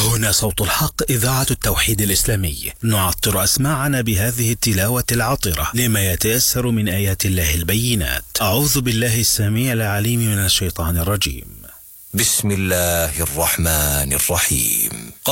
وهنا صوت الحق، إذاعة التوحيد الإسلامي، نعطر أسماعنا بهذه التلاوة العطرة لما يتيسر من آيات الله البينات. أعوذ بالله السميع العليم من الشيطان الرجيم. بسم الله الرحمن الرحيم.